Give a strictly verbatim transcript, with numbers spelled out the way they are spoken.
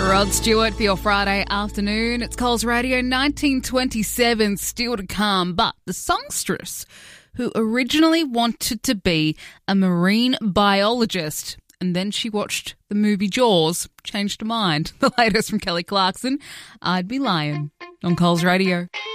Rod Stewart for your Friday afternoon. It's Coles Radio nineteen twenty-seven, still to come. But the songstress who originally wanted to be a marine biologist and then she watched the movie Jaws changed her mind. The latest from Kelly Clarkson, I'd Be Lying on Coles Radio.